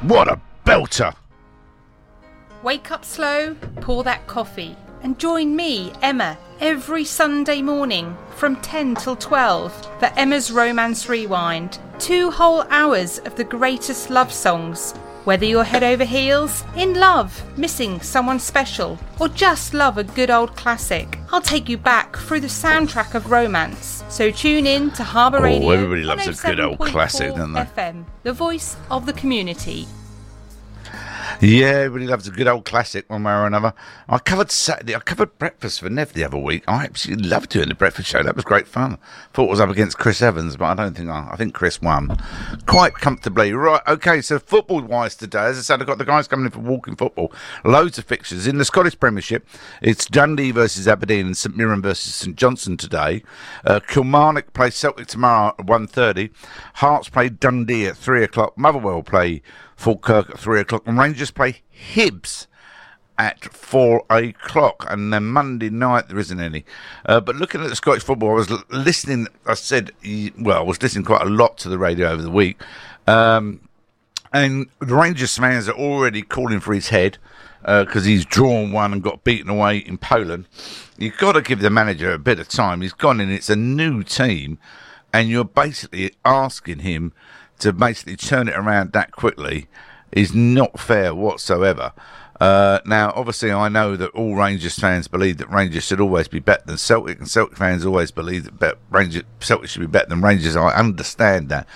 What a belter! Wake up slow, pour that coffee, and join me, Emma, every Sunday morning from 10 till 12 for Emma's Romance Rewind. 2 whole hours of the greatest love songs. Whether you're head over heels, in love, missing someone special, or just love a good old classic, I'll take you back through the soundtrack of romance. So tune in to Harbour Radio. Everybody loves a good old classic, don't they? FM, the voice of the community. Yeah, everybody loves a good old classic one way or another. I covered breakfast for Nev the other week. I absolutely loved doing the breakfast show. That was great fun. Thought it was up against Chris Evans, but I think Chris won quite comfortably. Right, okay, so football-wise today, as I said, I've got the guys coming in for walking football. Loads of fixtures. In the Scottish Premiership, it's Dundee versus Aberdeen and St Mirren versus St Johnstone today. Kilmarnock play Celtic tomorrow at 1:30. Hearts play Dundee at 3 o'clock. Motherwell play Falkirk at 3 o'clock, and Rangers play Hibs at 4 o'clock. And then Monday night there isn't any. But looking at the Scottish football, I was listening. I was listening quite a lot to the radio over the week, and the Rangers fans are already calling for his head because he's drawn one and got beaten away in Poland. You've got to give the manager a bit of time. He's gone in. It's a new team, and you're basically asking him to basically turn it around that quickly is not fair whatsoever. Now, obviously, I know that all Rangers fans believe that Rangers should always be better than Celtic, and Celtic fans always believe that Celtic should be better than Rangers. I understand that.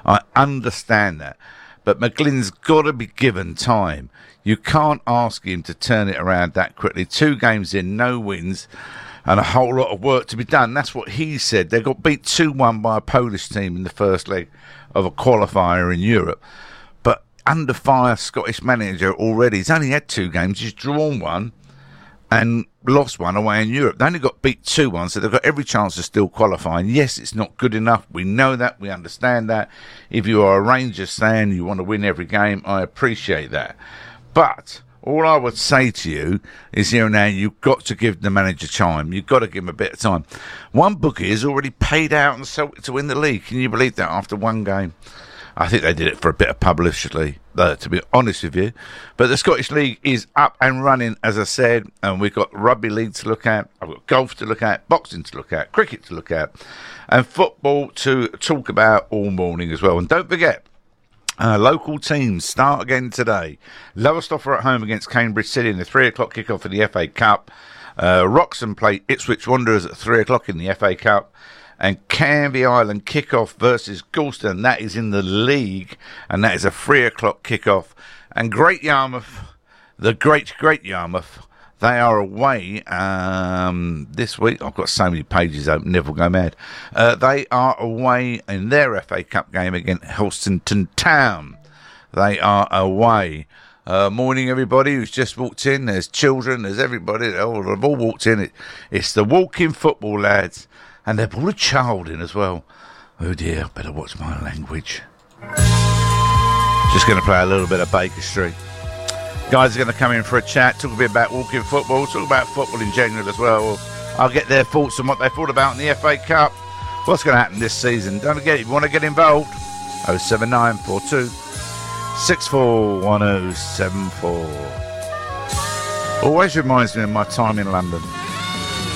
But McGlynn's got to be given time. You can't ask him to turn it around that quickly. 2 games in, no wins, and a whole lot of work to be done. That's what he said. They got beat 2-1 by a Polish team in the first leg of a qualifier in Europe. But under fire, Scottish manager already. He's only had 2 games. He's drawn 1 and lost 1 away in Europe. They only got beat 2-1, so they've got every chance of still qualifying. Yes, it's not good enough. We know that. We understand that. If you are a Rangers fan, you want to win every game. I appreciate that. But all I would say to you is here and now, you've got to give the manager time. You've got to give him a bit of time. One bookie has already paid out on Celtic to win the league. Can you believe that after 1 game? I think they did it for a bit of publicity, to be honest with you. But the Scottish League is up and running, as I said, and we've got rugby league to look at. I've got golf to look at, boxing to look at, cricket to look at, and football to talk about all morning as well. And don't forget, local teams start again today. Lowestoft are at home against Cambridge City in the 3 o'clock kickoff of the FA Cup. Wroxham play Ipswich Wanderers at 3 o'clock in the FA Cup. And Canvey Island kickoff versus Galston. That is in the league, and that is a 3 o'clock kickoff. And Great Yarmouth, the great Yarmouth, they are away this week. I've got so many pages open, Nev will go mad. They are away in their FA Cup game against Helsington Town. They are away. Morning, everybody who's just walked in. There's children, there's everybody. They've all walked in. It's the walking football lads. And they've brought a child in as well. Oh dear, better watch my language. Just going to play a little bit of Baker Street. Guys are going to come in for a chat, talk a bit about walking football, talk about football in general as well. I'll get their thoughts on what they thought about in the FA Cup, what's going to happen this season. Don't forget, if you want to get involved, 07942 641074. Always reminds me of my time in London.